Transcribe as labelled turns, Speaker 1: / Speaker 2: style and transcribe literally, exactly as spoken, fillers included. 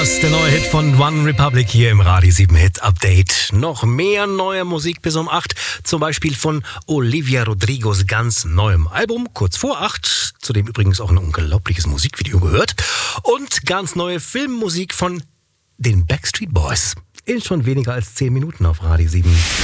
Speaker 1: der neue Hit von One Republic hier im Radio sieben Hit Update. Noch mehr neue Musik bis um acht, zum Beispiel von Olivia Rodrigos ganz neuem Album, kurz vor acht, zu dem übrigens auch ein unglaubliches Musikvideo gehört. Und ganz neue Filmmusik von den Backstreet Boys. In schon weniger als zehn Minuten auf Radio sieben.